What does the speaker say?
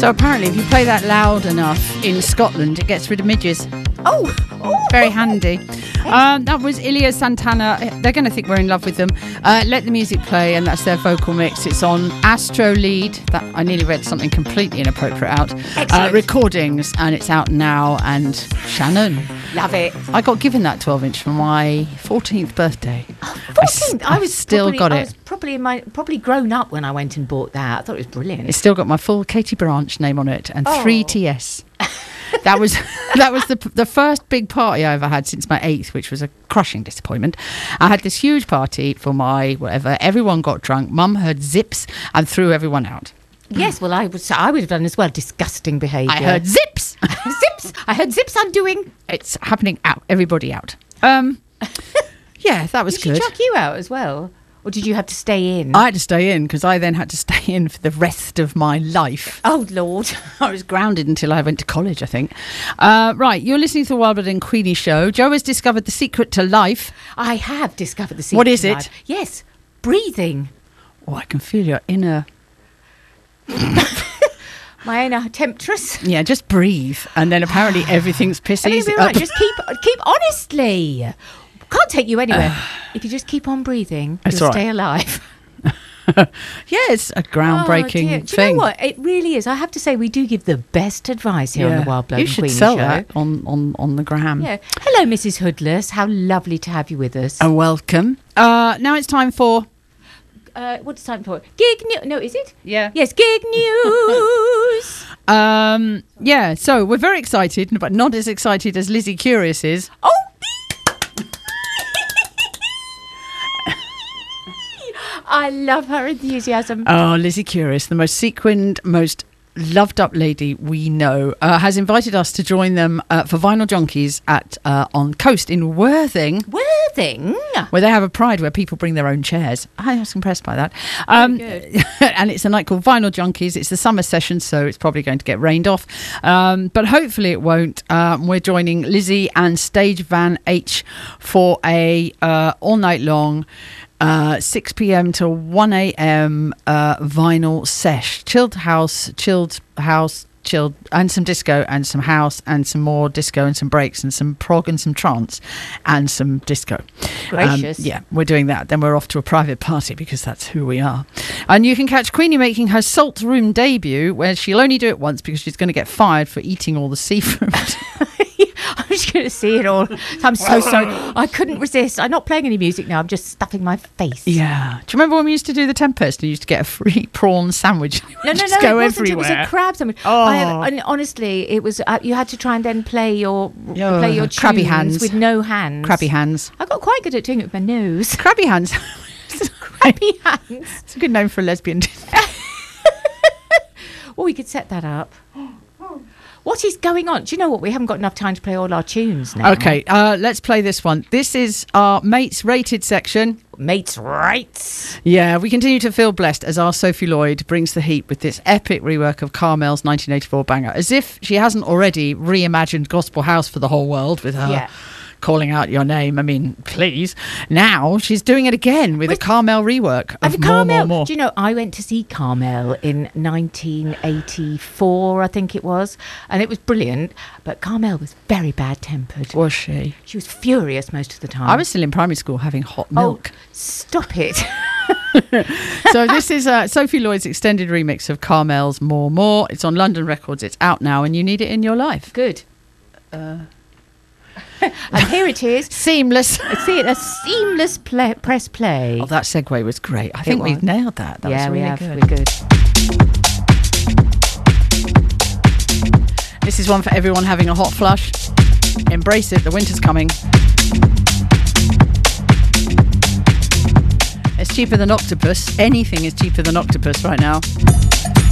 So apparently if you play that loud enough in Scotland, it gets rid of midges. Oh. Very handy. That was Ilya Santana. They're going to think we're in love with them. Let the music play, and that's their vocal mix. It's on Astro Lead. That I nearly read something completely inappropriate out. Recordings, and it's out now. And Shannon. Love it. I got given that 12-inch for my 14th birthday. 14th? I was still probably, got I it. was probably grown up when I went and bought that. I thought it was brilliant. It's still got my full Katie Branch name on it and 3TS. That was the first big party I ever had since my 8th, which was a crushing disappointment. I had this huge party for my whatever. Everyone got drunk. Mum heard zips and threw everyone out. Yes, well, I would have done as well. Disgusting behaviour. I heard zips. Zips. I heard zips undoing. It's happening out. Everybody out. Yeah, that was Did good. she chuck you out as well? Or did you have to stay in? I had to stay in because I then had to stay in for the rest of my life. Oh, Lord. I was grounded until I went to college, I think. Right, you're listening to the Wild Blood and Queenie show. Jo has discovered the secret to life. I have discovered the secret. What is to it? life. Yes, breathing. Oh, I can feel your inner... My inner temptress. Yeah, just breathe. And then apparently everything's pissy. Everything will be right. Just keep honestly. Can't take you anywhere. If you just keep on breathing, That's you'll right. stay alive. Yeah, it's a groundbreaking dear. thing. Do you know what? It really is. I have to say, we do give the best advice here on the Wild Blood You and should Queenie sell show. that on the gram. Yeah. Hello, Mrs. Hoodless. How lovely to have you with us. Welcome. Now it's time for... What's time for? Gig news. No, is it? Yeah. Yes, gig news. Yeah, so we're very excited, but not as excited as Lizzie Curious is. Oh. I love her enthusiasm. Oh, Lizzie Curious, the most sequined, most loved up lady we know, has invited us to join them for Vinyl Junkies at on Coast in Worthing. Worthing? Where they have a pride where people bring their own chairs. I was impressed by that. Good. And it's a night called Vinyl Junkies. It's the summer session, so it's probably going to get rained off. But hopefully it won't. We're joining Lizzie and Stage Van H for a all night long 6 p.m. to 1 a.m. Vinyl sesh. Chilled, and some disco and some house and some more disco and some breaks and some prog and some trance and some disco. Gracious. Yeah, we're doing that. Then we're off to a private party because that's who we are. And you can catch Queenie making her Salt Room debut, where she'll only do it once because she's going to get fired for eating all the seafood. I'm just going to see it all. I'm so sorry. I couldn't resist. I'm not playing any music now. I'm just stuffing my face. Yeah. Do you remember when we used to do the Tempest and you used to get a free prawn sandwich? No, Just it go wasn't. everywhere. It was a crab sandwich. Oh. And honestly, it was. You had to try and then play your crabby tunes hands with no hands. Crabby hands. I got quite good at doing it with my nose. Crabby hands. Crabby hands. It's a good name for a lesbian. Well, we could set that up. What is going on? Do you know what? We haven't got enough time to play all our tunes now. Okay, let's play this one. This is our Mates Rated section. Mates' rights. Yeah, we continue to feel blessed as our Sophie Lloyd brings the heat with this epic rework of Carmel's 1984 banger. As if she hasn't already reimagined Gospel House for the whole world with her calling out your name. I mean, please. Now she's doing it again with a Carmel rework of More. Do you know, I went to see Carmel in 1984, I think it was, and it was brilliant, but Carmel was very bad-tempered. Was she? She was furious most of the time. I was still in primary school having hot milk. Oh, stop it. So this is Sophie Lloyd's extended remix of Carmel's More. It's on London Records. It's out now and you need it in your life. Good. And here it is. Seamless. See it, a seamless press play. Oh, that segue was great. I think we've nailed that. That was really good. We're good. This is one for everyone having a hot flush. Embrace it. The winter's coming. It's cheaper than octopus. Anything is cheaper than octopus right now.